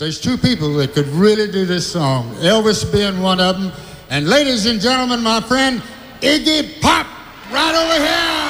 There's two people that could really do this song, Elvis being one of them. And ladies and gentlemen, my friend, Iggy Pop, right over here.